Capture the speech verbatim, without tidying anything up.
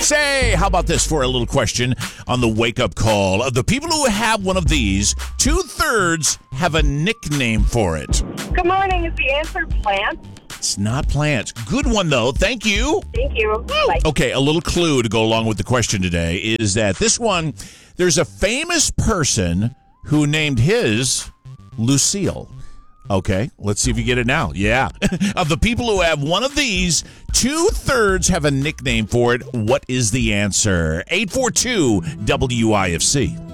say? How about this for a little question on the wake-up call? Of the people who have one of these, two-thirds have a nickname for it. Good morning. Is the answer plant? It's not plants. Good one, though. Thank you. Thank you. Bye. Okay, a little clue to go along with the question today is that this one, there's a famous person who named his Lucille. Okay, let's see if you get it now. Yeah. Of the people who have one of these, two-thirds have a nickname for it. What is the answer? eight four two W I F C.